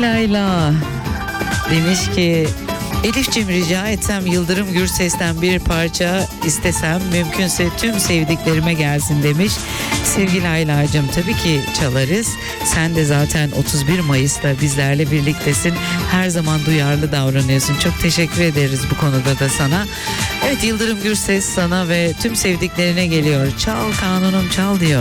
Sevgili Ayla demiş ki Elif'cim rica etsem Yıldırım Gürses'ten bir parça istesem mümkünse tüm sevdiklerime gelsin demiş. Sevgili Ayla'cığım tabii ki çalarız. Sen de zaten 31 Mayıs'ta bizlerle birliktesin. Her zaman duyarlı davranıyorsun. Çok teşekkür ederiz bu konuda da sana. Evet, Yıldırım Gürses sana ve tüm sevdiklerine geliyor. Çal kanunum çal diyor.